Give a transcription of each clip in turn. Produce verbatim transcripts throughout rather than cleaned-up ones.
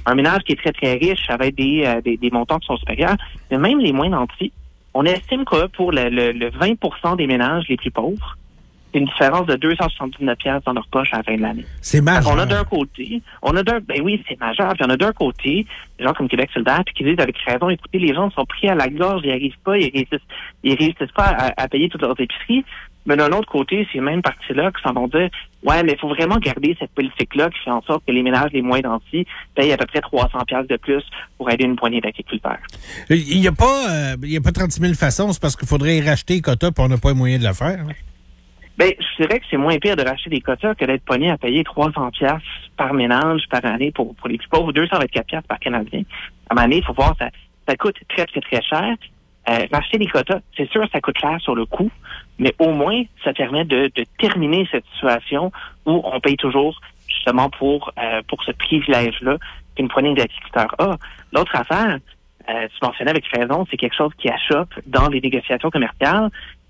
Un ménage qui est très, très riche, ça va être des, euh, des, des montants qui sont supérieurs. Mais même les moins nantis, on estime que pour le, le, le vingt pour cent des ménages les plus pauvres, c'est une différence de deux cent soixante-dix-neuf dollars dans leur poche à la fin de l'année. C'est majeur. On a d'un côté, on a d'un, ben oui, c'est majeur, puis on a d'un côté, des gens comme Québec solidaire, puis qui disent avec raison, écoutez, les gens sont pris à la gorge, ils n'y arrivent pas, ils réussissent, ils réussissent pas à, à payer toutes leurs épiceries. Mais d'un autre côté, ces mêmes partis-là qui s'en vont dire, ouais, mais il faut vraiment garder cette politique-là qui fait en sorte que les ménages les moins nantis payent à peu près trois cents dollars de plus pour aider une poignée d'agriculteurs. Il n'y a pas, euh, il y a pas trente-six mille façons, c'est parce qu'il faudrait racheter les quotas puis on n'a pas les moyens de le faire. Hein? Ben, je dirais que c'est moins pire de racheter des quotas que d'être pogné à payer trois cents dollars par ménage par année pour, pour les plus pauvres, deux cent vingt-quatre dollars par Canadien. À un moment donné, il faut voir, ça, ça coûte très, très, très cher. Euh, racheter des quotas, c'est sûr, ça coûte cher sur le coût, mais au moins, ça permet de, de terminer cette situation où on paye toujours justement pour euh, pour ce privilège-là qu'une poignée d'agriculteurs a. L'autre affaire, euh, tu mentionnais avec raison, c'est quelque chose qui achoppe dans les négociations commerciales.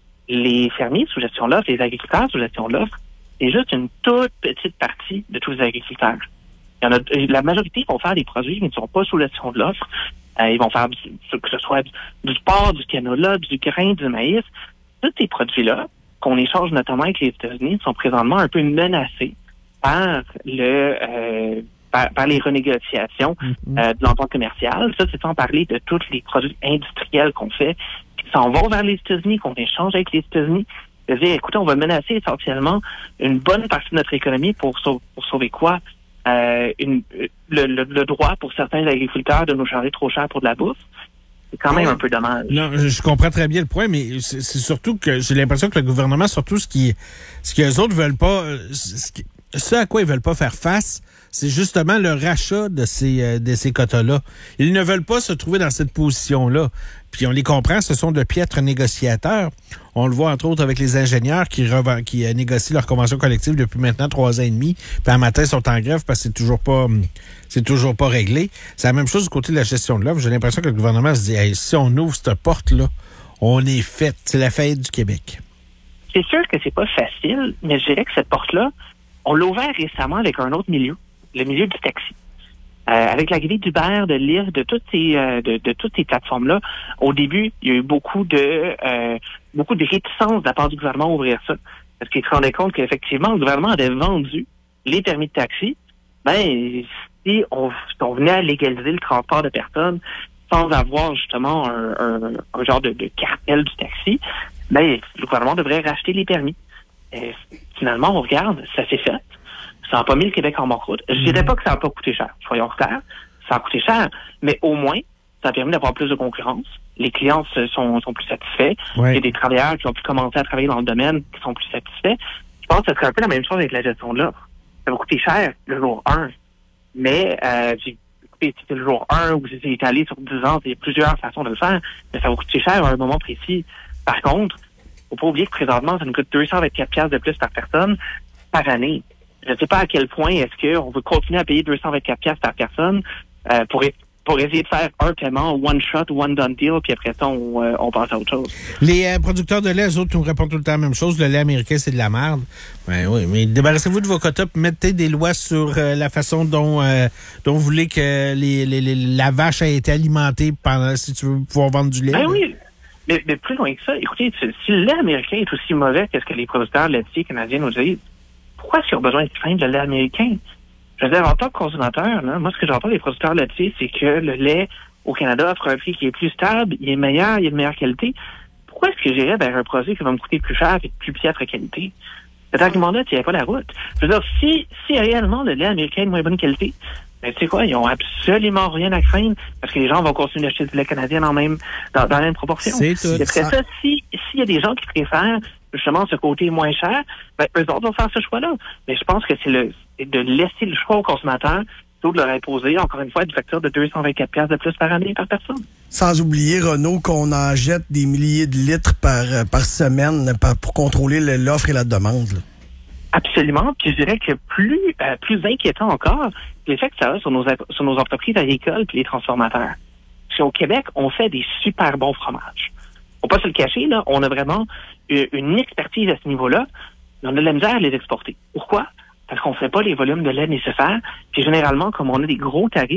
Les fermiers sous gestion de l'offre, les agriculteurs sous gestion de l'offre, c'est juste une toute petite partie de tous les agriculteurs. Il y en a, la majorité vont faire des produits qui ne sont pas sous gestion de l'offre. Euh, ils vont faire du, que ce soit du, du porc, du canola, du grain, du maïs. Tous ces produits-là, qu'on échange notamment avec les États-Unis, sont présentement un peu menacés par le euh, par, par les renégociations mm-hmm. euh, de l'entente commerciale. Ça, c'est sans parler de tous les produits industriels qu'on fait, qui s'en vont vers les États-Unis, qu'on échange avec les États-Unis. C'est-à-dire, écoutez, on va menacer essentiellement une bonne partie de notre économie pour, sau- pour sauver quoi? Euh, une, le, le, le droit pour certains agriculteurs de nous charger trop cher pour de la bouffe, c'est quand même un peu dommage. Non, je, je comprends très bien le point, mais c'est, c'est surtout que j'ai l'impression que le gouvernement, surtout ce qui, ce qu'eux autres veulent pas, ce, qui, ce à quoi ils veulent pas faire face, c'est justement le rachat de ces, euh, de ces quotas-là. Ils ne veulent pas se trouver dans cette position-là. Puis on les comprend, ce sont de piètres négociateurs. On le voit entre autres avec les ingénieurs qui, revend, qui euh, négocient leur convention collective depuis maintenant trois ans et demi. Puis un matin, ils sont en grève parce que c'est toujours pas c'est toujours pas réglé. C'est la même chose du côté de la gestion de l'offre. J'ai l'impression que le gouvernement se dit hey, si on ouvre cette porte-là, on est fait. C'est la faillite du Québec. C'est sûr que c'est pas facile, mais je dirais que cette porte-là, on l'a ouvert récemment avec un autre milieu, le milieu du taxi. Euh, avec l'arrivée d'Uber, de Lyft, de toutes ces euh, de, de toutes ces plateformes-là, au début, il y a eu beaucoup de euh, beaucoup de réticence de la part du gouvernement à ouvrir ça. Parce qu'il se rendait compte qu'effectivement, le gouvernement avait vendu les permis de taxi. Ben, si on, on venait à légaliser le transport de personnes sans avoir justement un, un, un genre de, de cartel du taxi, ben, le gouvernement devrait racheter les permis. Et finalement, on regarde, ça s'est fait. Ça n'a pas mis le Québec en banqueroute. Je dirais pas que ça n'a pas coûté cher. Soyons clairs. Ça a coûté cher. Mais au moins, ça a permis d'avoir plus de concurrence. Les clients sont, sont plus satisfaits. Ouais. Il y a des travailleurs qui ont pu commencer à travailler dans le domaine qui sont plus satisfaits. Je pense que ce serait un peu la même chose avec la gestion de l'offre. Ça va coûter cher le jour un. Mais, euh, j'ai écouté, si c'est le jour un ou si c'est étalé sur dix ans, il y a plusieurs façons de le faire. Mais ça va coûter cher à un moment précis. Par contre, faut pas oublier que présentement, ça nous coûte deux cent vingt-quatre dollars de plus par personne par année. Je ne sais pas à quel point est-ce qu'on veut continuer à payer deux cent vingt-quatre dollars par personne euh, pour, pour essayer de faire un paiement, one shot, one done deal, puis après ça, on, euh, on passe à autre chose. Les euh, producteurs de lait, eux autres, nous répondent tout le temps la même chose. Le lait américain, c'est de la merde. Ben oui, mais débarrassez-vous de vos quotas, puis mettez des lois sur euh, la façon dont, euh, dont vous voulez que les, les, les, la vache a été alimentée pendant, si tu veux pouvoir vendre du lait. Ben là. oui. Mais, mais plus loin que ça, écoutez, si le lait américain est aussi mauvais que ce que les producteurs laitiers canadiens nous disent, pourquoi est-ce qu'ils ont besoin de craindre le lait américain? Je veux dire, en tant que consommateur, là, moi, ce que j'entends des producteurs laitiers, c'est que le lait au Canada offre un prix qui est plus stable, il est meilleur, il est de meilleure qualité. Pourquoi est-ce que j'irais vers un produit qui va me coûter plus cher et de plus piètre qualité? Cet argument-là, tu n'y pas la route. Je veux dire, si, si réellement le lait américain est de moins bonne qualité, ben, tu sais quoi, ils ont absolument rien à craindre parce que les gens vont continuer d'acheter du lait canadien dans, même, dans, dans la même proportion. C'est tout. Et après ça, si, s'il y a des gens qui préfèrent justement ce côté moins cher, ben, eux autres vont faire ce choix-là. Mais je pense que c'est le c'est de laisser le choix aux consommateurs plutôt de leur imposer, encore une fois, une facture de deux cent vingt-quatre dollars de plus par année par personne. Sans oublier, Renaud, qu'on en jette des milliers de litres par, par semaine par, pour contrôler le, l'offre et la demande. Là. Absolument. Puis je dirais que plus euh, plus inquiétant encore, l'effet que ça a sur nos, sur nos entreprises agricoles et les transformateurs. Parce qu'au Québec, on fait des super bons fromages. Faut pas se le cacher, là, on a vraiment une expertise à ce niveau-là, mais on a de la misère à les exporter. Pourquoi? Parce qu'on ne fait pas les volumes de lait nécessaires. Puis généralement, comme on a des gros tarifs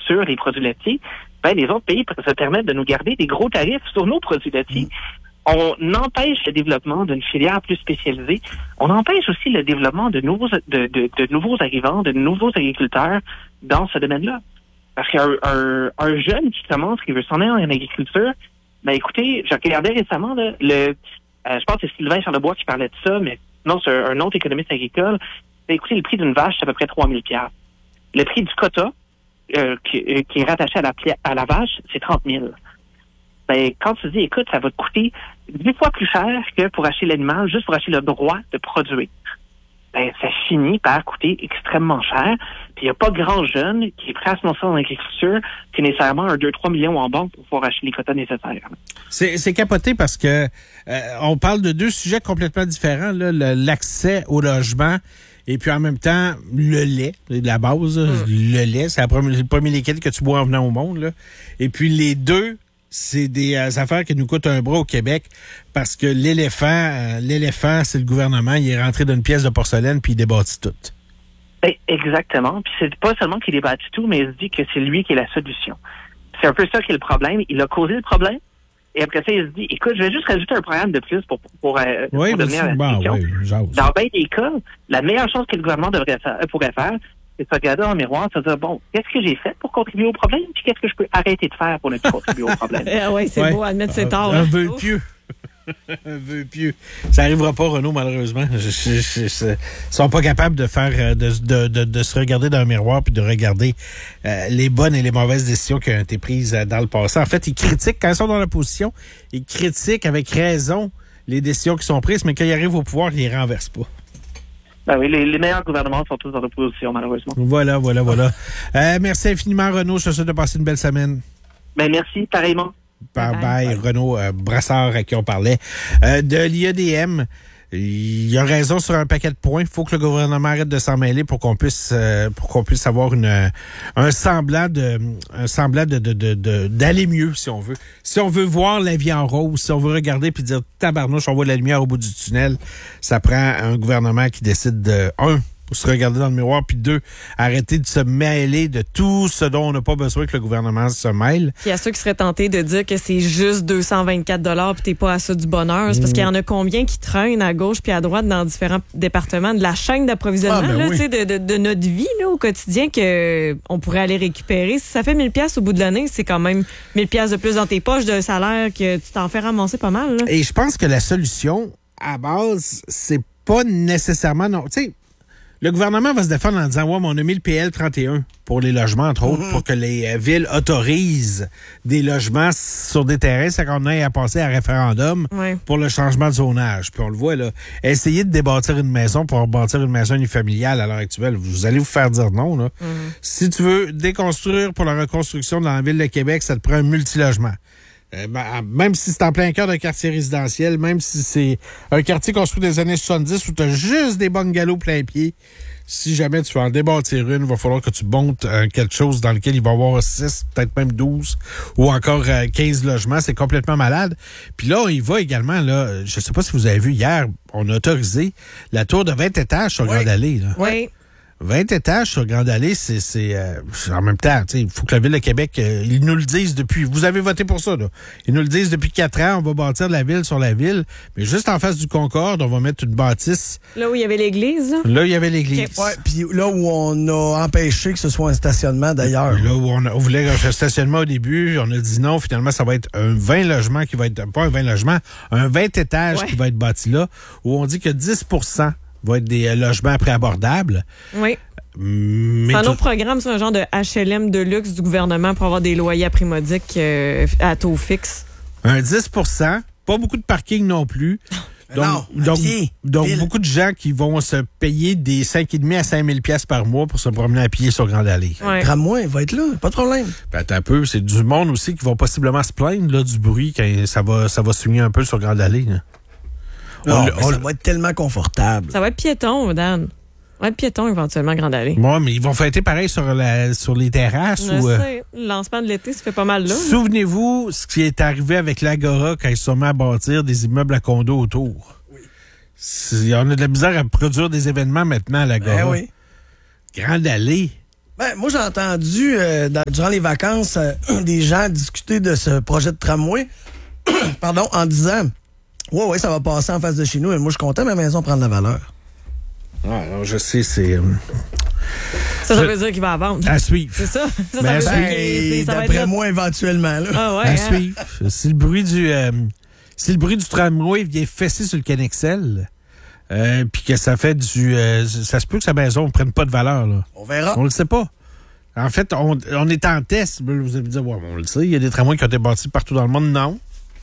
sur les produits laitiers, ben, les autres pays se permettent de nous garder des gros tarifs sur nos produits laitiers. Mmh. On empêche le développement d'une filière plus spécialisée. On empêche aussi le développement de nouveaux, de, de, de nouveaux arrivants, de nouveaux agriculteurs dans ce domaine-là. Parce qu'un un, un jeune qui commence, qui veut s'en aller en agriculture, ben écoutez, je regardais récemment là, le, euh, je pense que c'est Sylvain Charlebois qui parlait de ça, mais non, c'est un, un autre économiste agricole. Ben, écoutez, le prix d'une vache, c'est à peu près trois mille dollars. Le prix du quota, euh, qui, euh, qui est rattaché à la, à la vache, c'est trente mille. Ben, quand tu dis, écoute, ça va te coûter dix fois plus cher que pour acheter l'animal, juste pour acheter le droit de produire. Ben, ça finit par coûter extrêmement cher. Puis il n'y a pas grand jeune qui est prêt à se lancer en agriculture qui a nécessairement un deux trois millions en banque pour pouvoir acheter les quotas nécessaires. C'est, c'est capoté parce que euh, on parle de deux sujets complètement différents, là, le, l'accès au logement et puis en même temps le lait, la base, mmh. le lait, c'est la première, le premier liquide que tu bois en venant au monde. Là. Et puis les deux, c'est des euh, affaires qui nous coûtent un bras au Québec parce que l'éléphant, euh, l'éléphant, c'est le gouvernement, il est rentré dans une pièce de porcelaine puis il débâtit tout. Ben, exactement. Puis c'est pas seulement qu'il débâtit tout, mais il se dit que c'est lui qui est la solution. C'est un peu ça qui est le problème. Il a causé le problème. Et après ça, il se dit, écoute, je vais juste rajouter un programme de plus pour, pour, pour, euh, oui, pour devenir la bon, solution. Oui, dans bien des cas, la meilleure chose que le gouvernement devrait faire, pourrait faire, c'est se regarder dans le miroir et se dire, bon, qu'est-ce que j'ai fait pour contribuer au problème, puis qu'est-ce que je peux arrêter de faire pour ne plus contribuer au problème. Ah oui, c'est ouais. beau, admettre ses torts. Un vœu pieux. Un vœu pieux. Ça n'arrivera pas, Renaud, malheureusement. Je, je, je, je, ils sont pas capables de faire, de, de, de, de se regarder dans le miroir puis de regarder euh, les bonnes et les mauvaises décisions qui ont été prises dans le passé. En fait, ils critiquent, quand ils sont dans l'opposition, ils critiquent avec raison les décisions qui sont prises, mais quand ils arrivent au pouvoir, ils les renversent pas. Ben oui, les, les meilleurs gouvernements sont tous dans l'opposition, malheureusement. Voilà, voilà, voilà. Euh, merci infiniment, Renaud. Je te souhaite de passer une belle semaine. Ben merci, pareillement. Bye bye, bye. bye. Renaud euh, Brassard à qui on parlait. Euh, de l'I E D M, il a raison sur un paquet de points. Il faut que le gouvernement arrête de s'en mêler pour qu'on puisse euh, pour qu'on puisse avoir une un semblant de un semblant de, de, de, de d'aller mieux, si on veut. Si on veut voir la vie en rose, si on veut regarder puis dire tabarnouche, on voit la lumière au bout du tunnel, ça prend un gouvernement qui décide de un pour se regarder dans le miroir, puis deux, arrêter de se mêler de tout ce dont on n'a pas besoin que le gouvernement se mêle. Puis il y a ceux qui seraient tentés de dire que c'est juste deux cent vingt-quatre dollars puis t'es pas à ça du bonheur. C'est parce mmh. qu'il y en a combien qui traînent à gauche puis à droite dans différents départements de la chaîne d'approvisionnement ah, ben là, oui. de, de, de notre vie là, au quotidien que on pourrait aller récupérer. Si ça fait mille piastres au bout de l'année, c'est quand même mille piastres de plus dans tes poches d'un salaire que tu t'en fais ramasser pas mal. Là. Et je pense que la solution, à base, c'est pas nécessairement... non. Tu sais, le gouvernement va se défendre en disant « Ouais, mais on a mis le P L trente et un pour les logements, entre autres, mm-hmm. pour que les euh, villes autorisent des logements sur des terrains, c'est qu'on ait à passer à référendum ouais. pour le changement de zonage. » Puis on le voit, là, essayer de débâtir une maison pour bâtir une maison unifamiliale à l'heure actuelle, vous allez vous faire dire non. Là. Mm-hmm. Si tu veux déconstruire pour la reconstruction dans la ville de Québec, ça te prend un multilogement. Euh, ben, même si c'est en plein cœur d'un quartier résidentiel, même si c'est un quartier construit des années soixante-dix où tu as juste des bungalows plein pied, si jamais tu vas en débâtir une, il va falloir que tu montes euh, quelque chose dans lequel il va y avoir six, peut-être même douze ou encore euh, quinze logements. C'est complètement malade. Puis là, il va également, là, je sais pas si vous avez vu hier, on a autorisé la tour de vingt étages sur oui. Grande Allée. Là. Oui. vingt étages sur Grande Allée, c'est, c'est euh, en même temps, il faut que la Ville de Québec, euh, ils nous le disent depuis, vous avez voté pour ça, là. Ils nous le disent depuis quatre ans, on va bâtir de la ville sur la ville, mais juste en face du Concorde, on va mettre une bâtisse. Là où il y avait l'église, là? Là, il y avait l'église. Okay. Ouais, puis là où on a empêché que ce soit un stationnement, d'ailleurs. Là où on, a, on voulait un stationnement au début, on a dit non, finalement, ça va être un vingt logements qui va être, pas un vingt logements, un vingt étages ouais. qui va être bâti là, où on dit que dix pour cent va être des logements préabordables. Oui. Mais c'est un autre programme, c'est un genre de H L M de luxe du gouvernement pour avoir des loyers à prix modique euh, à taux fixe. Un dix pour cent, pas beaucoup de parking non plus. Donc, non, donc, pied, donc beaucoup de gens qui vont se payer des cinq virgule cinq à cinq mille piastres par mois pour se promener à pied sur Grande Allée. Ouais. Gramme-moi, il va être là, pas de problème. Ben, attends un peu, c'est du monde aussi qui va possiblement se plaindre là, du bruit quand ça va, ça va swinguer un peu sur Grande Allée. Là. Non, on, on, ça va être tellement confortable. Ça va être piéton, Dan. Ça va être piéton éventuellement, Grande Allée. Moi, mais ils vont fêter pareil sur, la, sur les terrasses. Je ou, sais. Le lancement de l'été, ça fait pas mal là. Souvenez-vous ce qui est arrivé avec l'Agora quand ils se sont mis à bâtir des immeubles à condos autour. Oui. On a de la misère à produire des événements maintenant à l'Agora. Ben oui. Grande Allée. Ben, moi, j'ai entendu, euh, dans, durant les vacances, euh, des gens discuter de ce projet de tramway, pardon, en disant, ouais, ouais, ça va passer en face de chez nous, et moi, je suis content, ma maison prend de la valeur. Ah, alors, je sais, c'est... Euh... Ça, ça veut dire qu'il va la vendre. À suivre. C'est ça? Ça, ben, ça veut ben, dire ça d'après va être moi, éventuellement. Là. Ah ouais, à hein? suivre. Si le bruit du... Euh, si le bruit du tramway vient fesser sur le Cannexel, euh, puis que ça fait du... Euh, ça se peut que sa maison ne prenne pas de valeur, là. On verra. On le sait pas. En fait, on, on est en test. Vous allez me dire, ouais, on le sait, il y a des tramways qui ont été bâtis partout dans le monde. Non.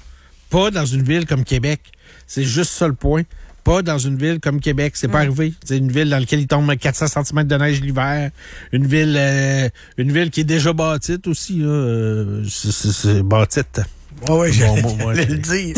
Pas dans une ville comme Québec. C'est juste ça le point. Pas dans une ville comme Québec. C'est mmh. pas arrivé. C'est une ville dans laquelle il tombe quatre cents centimètres de neige l'hiver. Une ville euh, une ville qui est déjà bâtite aussi. Là. Euh, c'est, c'est, c'est bâtite. Oui, oui, j'allais, bon, moi, j'allais le dire.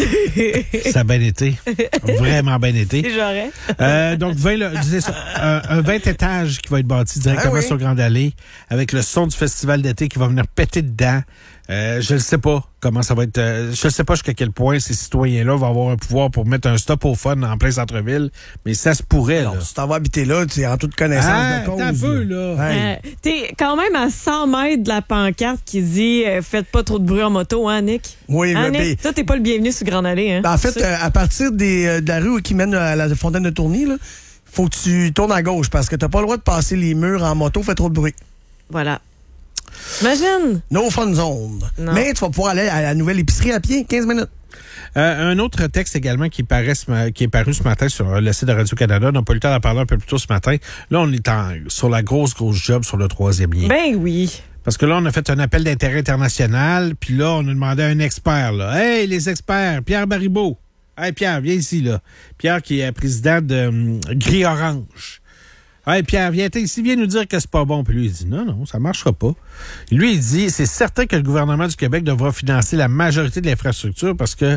Ça a bien été. Vraiment bien été. C'est j'aurais. Euh, donc, vingt, là, ça, un, un vingt étages qui va être bâti directement ah oui. sur Grande Allée, avec le son du festival d'été qui va venir péter dedans. Euh, je ne sais pas comment ça va être. Euh, je ne sais pas jusqu'à quel point ces citoyens-là vont avoir un pouvoir pour mettre un stop au fun en plein centre-ville, mais ça se pourrait. Non, là. si t'en vas habiter là, tu es en toute connaissance ah, de cause. T'as un peu, là. Hey. Euh, t'es quand même à cent mètres de la pancarte qui dit euh, « Faites pas trop de bruit en moto, hein, Nick? » Oui, hein, mais... Nick? Toi, t'es pas le bienvenu sur Grande Allée, hein? Ben, en fait, euh, à partir des, euh, de la rue qui mène à la fontaine de Tourny, là, faut que tu tournes à gauche parce que t'as pas le droit de passer les murs en moto, fait trop de bruit. Voilà. T'imagines? No fun zone. Non. Mais tu vas pouvoir aller à la nouvelle épicerie à pied, quinze minutes. Euh, un autre texte également qui, paraît, qui est paru ce matin sur le site de Radio-Canada. On n'a pas eu le temps d'en parler un peu plus tôt ce matin. Là, on est en, sur la grosse, grosse job sur le troisième lien. Ben oui. Parce que là, on a fait un appel d'intérêt international, puis là, on a demandé à un expert, là. Hey, les experts, Pierre Baribeau. Hey, Pierre, viens ici, là. Pierre qui est président de hum, Gris-Orange. Hey, Pierre, viens ici, viens nous dire que c'est pas bon. Puis lui, il dit, non, non, ça marchera pas. Lui, il dit, c'est certain que le gouvernement du Québec devra financer la majorité de l'infrastructure parce que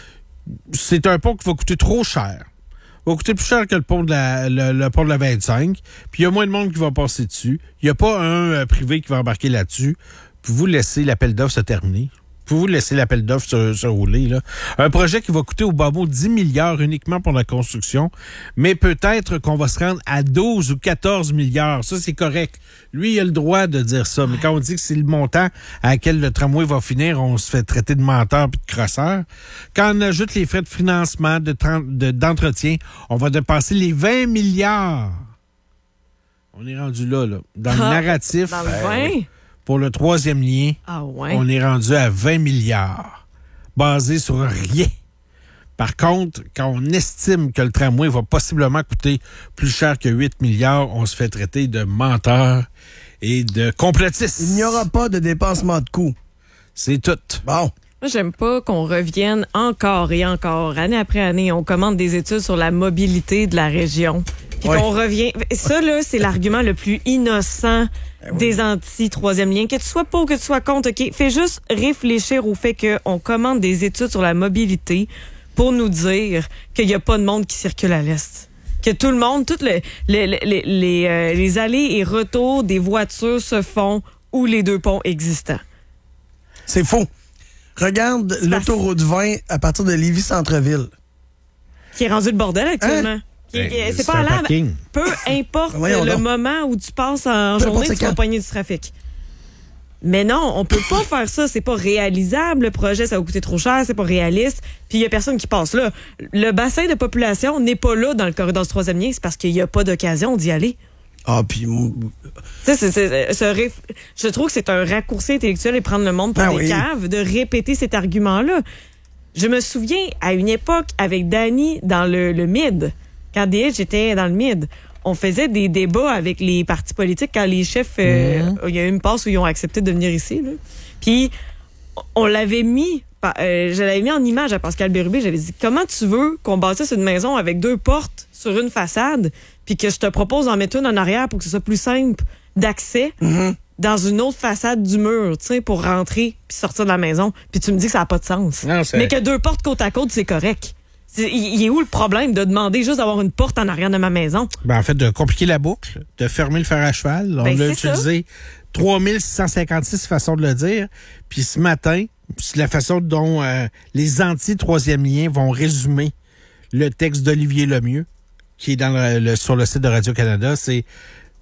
c'est un pont qui va coûter trop cher. Il va coûter plus cher que le pont de la, le, le pont de la vingt-cinq. Puis il y a moins de monde qui va passer dessus. Il n'y a pas un euh, privé qui va embarquer là-dessus. Puis vous laissez l'appel d'offres se terminer. Pouvez-vous laisser l'appel d'offres se, se rouler, là? Un projet qui va coûter au bas mot dix milliards uniquement pour la construction, mais peut-être qu'on va se rendre à douze ou quatorze milliards. Ça, c'est correct. Lui, il a le droit de dire ça. Mais quand on dit que c'est le montant à laquelle le tramway va finir, on se fait traiter de menteur puis de crosseur. Quand on ajoute les frais de financement, de, de, d'entretien, on va dépasser les vingt milliards. On est rendu là, là. Dans le ah, narratif. Dans le vingt? Pour le troisième lien, ah ouais. on est rendu à vingt milliards, basé sur rien. Par contre, quand on estime que le tramway va possiblement coûter plus cher que huit milliards, on se fait traiter de menteur et de complotiste. Il n'y aura pas de dépensement de coûts. C'est tout. Bon. Moi, j'aime pas qu'on revienne encore et encore, année après année. On commande des études sur la mobilité de la région. Puis ouais. qu'on revient... Ça, là, c'est l'argument le plus innocent ben oui. des anti-troisième lien. Que tu sois pour, que tu sois contre, OK, fais juste réfléchir au fait qu'on commande des études sur la mobilité pour nous dire qu'il n'y a pas de monde qui circule à l'Est. Que tout le monde, toutes les, les, les, les, euh, les allées et retours des voitures se font où les deux ponts existants. C'est faux. Regarde c'est l'autoroute vingt à partir de Lévis-Centreville. Qui est rendu le bordel actuellement. Hein? Qui, ben, c'est, c'est pas allable. Parking. Peu importe Voyons le donc. moment où tu passes en Peu journée, tu quand. vas pogner du trafic. Mais non, on peut pas faire ça. C'est pas réalisable. Le projet, ça va coûter trop cher. C'est pas réaliste. Puis il y a personne qui passe là. Le bassin de population n'est pas là dans le corridor du troisième lien. C'est parce qu'il y a pas d'occasion d'y aller. Ah, puis... C'est, c'est, c'est, c'est, réf... Je trouve que c'est un raccourci intellectuel et prendre le monde pour ah, des oui. caves de répéter cet argument-là. Je me souviens, à une époque, avec Danny dans le, le Mid, quand D H était dans le Mid, on faisait des débats avec les partis politiques quand les chefs... Euh, mmh. Il y a eu une passe où ils ont accepté de venir ici. Là. Puis, on l'avait mis... Euh, je l'avais mis en image à Pascal Bérubé. J'avais dit, comment tu veux qu'on bâtisse une maison avec deux portes sur une façade, puis que je te propose d'en mettre une en arrière pour que ce soit plus simple d'accès mm-hmm. dans une autre façade du mur, tu sais, pour rentrer puis sortir de la maison. Puis tu me dis que ça n'a pas de sens. Non, c'est... Mais que deux portes côte à côte, c'est correct. C'est, il est où le problème de demander juste d'avoir une porte en arrière de ma maison? Ben, en fait, de compliquer la boucle, de fermer le fer à cheval. On ben, l'a utilisé trois mille six cent cinquante-six façons de le dire. Puis ce matin, c'est la façon dont euh, les anti-troisième lien vont résumer le texte d'Olivier Lemieux, qui est dans le, le, sur le site de Radio-Canada, c'est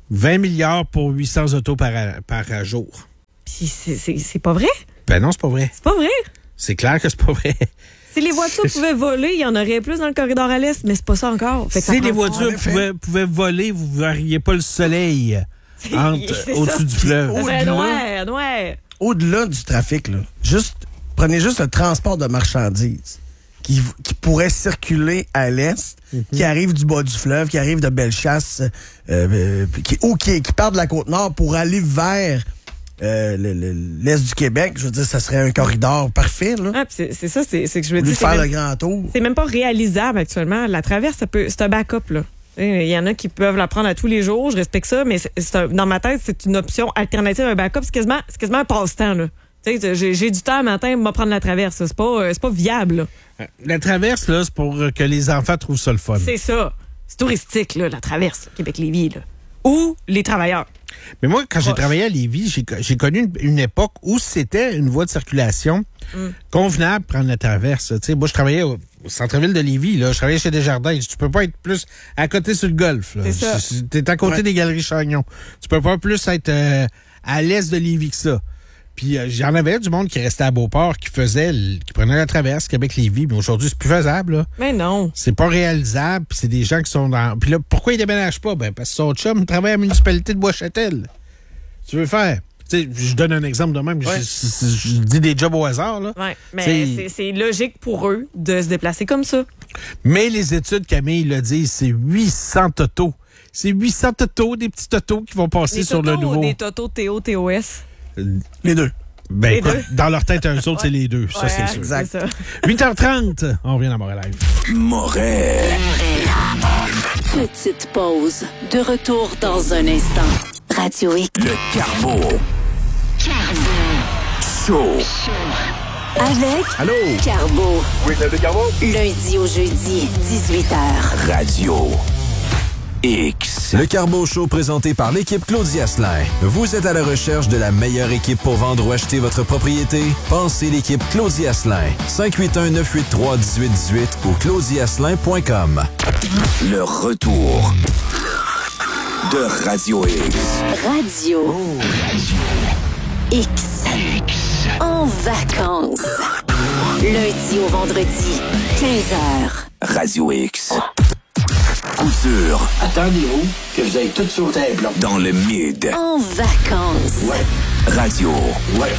vingt milliards pour huit cents autos par, par jour. Puis c'est, c'est, c'est pas vrai? Ben non, c'est pas vrai. C'est pas vrai? C'est clair que c'est pas vrai. Si les voitures pouvaient voler, il y en aurait plus dans le corridor à l'est, mais c'est pas ça encore. Fait que si ça les voitures fort. pouvaient, pouvaient voler, vous ne verriez pas le soleil entre, au-dessus du fleuve. C'est noir, noir. Au-delà du trafic, là, juste, prenez juste le transport de marchandises qui, qui pourrait circuler à l'est, mm-hmm. qui arrive du bas du fleuve, qui arrive de Bellechasse, euh, euh, qui, ou qui, qui part de la Côte-Nord pour aller vers euh, le, le, l'est du Québec. Je veux dire, ça serait un corridor parfait. Là. Ah, c'est, c'est ça, c'est, c'est que je veux Lui dire. faire c'est le même, grand tour. C'est même pas réalisable actuellement. La traverse, ça peut, c'est un backup, là. Il y en a qui peuvent la prendre à tous les jours, je respecte ça, mais c'est, c'est un, dans ma tête, c'est une option alternative à un backup. C'est quasiment, c'est quasiment un passe-temps. Là. J'ai, j'ai du temps le matin pour me prendre la traverse. C'est pas, c'est pas viable. Là. La traverse, là, c'est pour que les enfants trouvent ça le fun. C'est ça. C'est touristique, là, la traverse, Québec-Lévis. Là. Ou les travailleurs. Mais moi, quand j'ai oh. travaillé à Lévis, j'ai, j'ai connu une, une époque où c'était une voie de circulation mm. convenable de prendre la traverse. Tu sais, moi, je travaillais au, au centre-ville de Lévis, là. Je travaillais chez Desjardins. Tu peux pas être plus à côté sur le golfe. Là. C'est ça. T'es à côté ouais. des Galeries Chagnon. Tu peux pas plus être euh, à l'est de Lévis que ça. Puis euh, j'en avais du monde qui restait à Beauport, qui faisait, qui prenait la traverse Québec-Lévis, mais aujourd'hui, c'est plus faisable, là. Mais non. C'est pas réalisable, puis c'est des gens qui sont dans... Puis là, pourquoi ils déménagent pas? Ben, parce que son chum travaille à la municipalité de Bois-Châtel. Tu veux faire... Tu sais, je donne un exemple de même. Ouais. Je, je, je dis des jobs au hasard, là. Oui, mais c'est, c'est logique pour eux de se déplacer comme ça. Mais les études, Camille le dit, c'est huit cents autos. C'est huit cents autos, des petits autos qui vont passer des sur le nouveau... Des totos T O T O S? Les deux. Ben les écoute, deux. Dans leur tête, eux autres, ouais. c'est les deux. Ça, ouais, c'est sûr. Exact. C'est ça. huit heures trente, on revient dans Montréal Live. Montréal. Petite pause. De retour dans un instant. Radio X. Le Carbo. Show. Avec Allô? Carbo. Oui, c'est le Carbo. Lundi au jeudi, dix-huit heures. Radio X. Le Carbo Show présenté par l'équipe Claudie Asselin. Vous êtes à la recherche de la meilleure équipe pour vendre ou acheter votre propriété? Pensez l'équipe Claudie Asselin. cinq huit un, neuf huit trois, un huit un huit ou claudie asselin point com. Le retour de Radio X. Radio, oh, Radio. X. X. En vacances. Lundi au vendredi, quinze heures. Radio X. Coup sûr. Attendez-vous que vous ayez tout sauté un plan. Dans le mid. En vacances. Ouais. Radio. Ouais.